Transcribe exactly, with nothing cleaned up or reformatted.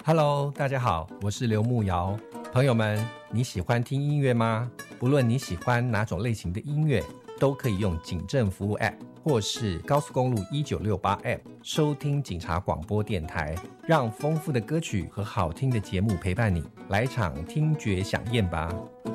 Hello， 大家好，我是刘牧瑶。朋友们，你喜欢听音乐吗？不论你喜欢哪种类型的音乐，都可以用警政服务 App 或是高速公路一九六八 App 收听警察广播电台，让丰富的歌曲和好听的节目陪伴你，来场听觉飨宴吧。